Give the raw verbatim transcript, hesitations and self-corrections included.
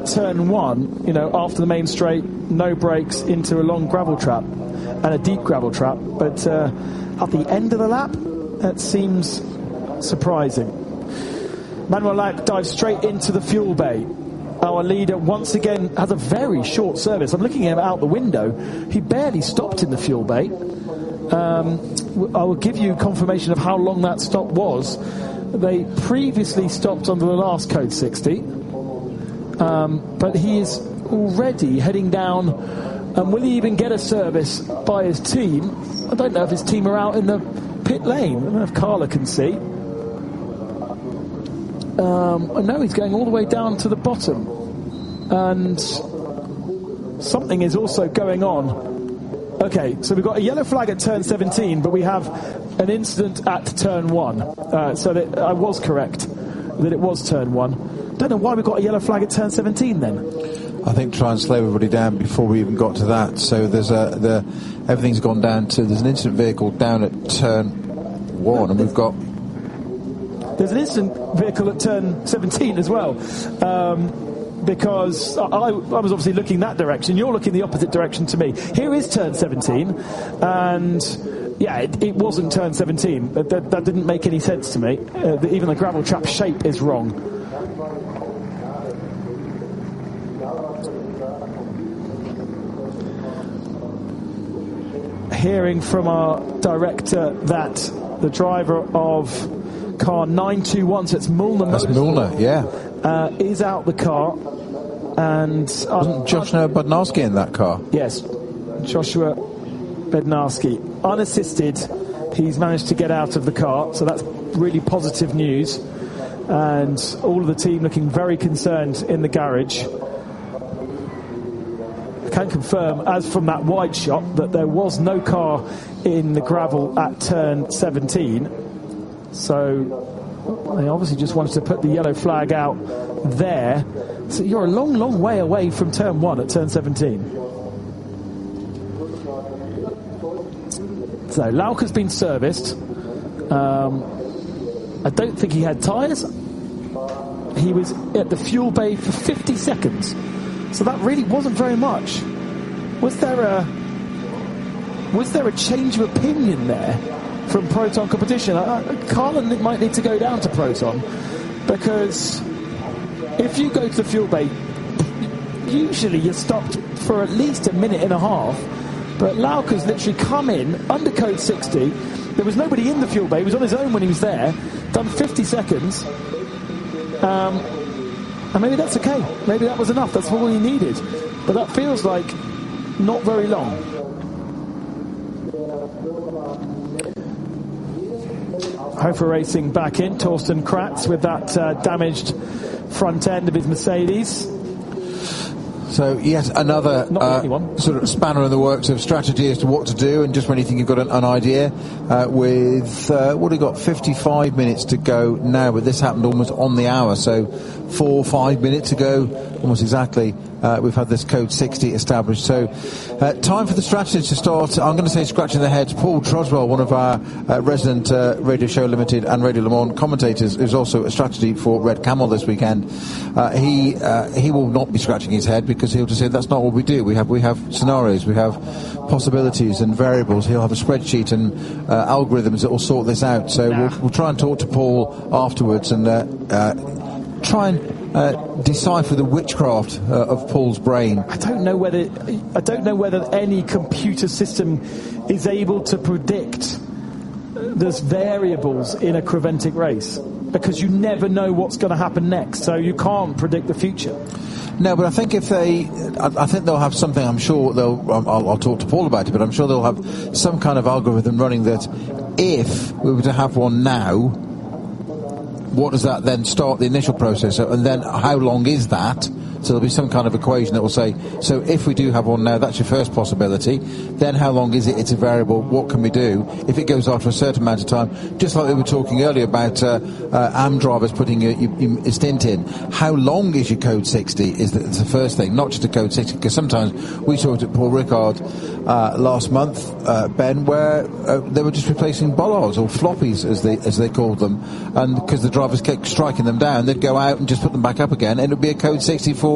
at turn one, you know, after the main straight, no brakes into a long gravel trap and a deep gravel trap. But uh, at the end of the lap, that seems surprising. Manuel Lack dives straight into the fuel bay. Our leader once again has a very short service. I'm looking at him out the window. He barely stopped in the fuel bay. Um, I will give you confirmation of how long that stop was. They previously stopped under the last Code sixty, um, but he is already heading down. And will he even get a service by his team? I don't know if his team are out in the pit lane. I don't know if Carla can see. Um, I know he's going all the way down to the bottom, and something is also going on. Okay, so we've got a yellow flag at turn seventeen, but we have an incident at turn one. Uh, so that I was correct that it was turn one. Don't know why we got a yellow flag at turn seventeen then. I think try and slow everybody down before we even got to that. So there's a the everything's gone down to there's an incident vehicle down at turn one, and we've got there's an incident vehicle at turn seventeen as well. Um, because I, I was obviously looking that direction. You're looking the opposite direction to me. Here is turn seventeen, and yeah, it, it wasn't turn seventeen. That, that, that didn't make any sense to me. Uh, the, even the gravel trap shape is wrong. Hearing from our director that the driver of car nine two one, so it's Milner. That's Milner, yeah. Uh, is out the car, and uh, wasn't Joshua Bednarski in that car? Yes, Joshua Bednarski, unassisted. He's managed to get out of the car, so that's really positive news. And all of the team looking very concerned in the garage. I can confirm, as from that wide shot, that there was no car in the gravel at turn seventeen. So they obviously just wanted to put the yellow flag out there. So you're a long, long way away from turn one at turn seventeen. So Lauk has been serviced. Um, I don't think he had tyres. He was at the fuel bay for fifty seconds. So that really wasn't very much. Was there a was there a change of opinion there from Proton Competition? Uh, Carlin might need to go down to Proton, because if you go to the fuel bay, usually you're stopped for at least a minute and a half. But Lauk has literally come in under Code sixty. There was nobody in the fuel bay. He was on his own when he was there. Done fifty seconds. Um, and maybe that's okay. Maybe that was enough. That's all he needed. But that feels like not very long. Hofer Racing back in. Torsten Kratz with that uh, damaged front end of his Mercedes. So yet another uh, sort of spanner in the works of strategy as to what to do, and just when you think you've got an, an idea, uh, with uh, what have we got, fifty-five minutes to go now, but this happened almost on the hour, so four or five minutes ago, almost exactly, uh, we've had this Code sixty established. So uh, time for the strategists to start. I'm going to say scratching their heads. Paul Troswell, one of our uh, resident uh, Radio Show Limited and Radio Le Mans commentators, who's also a strategy for Red Camel this weekend, uh, he uh, he will not be scratching his head, because he'll just say that's not what we do. We have we have scenarios, we have possibilities and variables. He'll have a spreadsheet and uh, algorithms that will sort this out. So nah. we'll, we'll try and talk to Paul afterwards and uh, uh, try and uh, decipher the witchcraft uh, of Paul's brain. I don't know whether I don't know whether any computer system is able to predict there's variables in a Creventic race, because you never know what's going to happen next, so you can't predict the future. No, but I think if they, I, I think they'll have something. I'm sure they'll. I'll, I'll talk to Paul about it, but I'm sure they'll have some kind of algorithm running that, if we were to have one now, what does that then start the initial process, and then how long is that? So there'll be some kind of equation that will say, so if we do have one now, that's your first possibility. Then how long is it? It's a variable. What can we do? If it goes after a certain amount of time, just like we were talking earlier about uh, uh, A M drivers putting your, your, your stint in. How long is your Code sixty is the, is the first thing, not just a Code sixty, because sometimes we talked at Paul Ricard uh, last month, uh, Ben, where uh, they were just replacing bollards or floppies, as they as they called them, and because the drivers kept striking them down, they'd go out and just put them back up again, and it would be a Code sixty for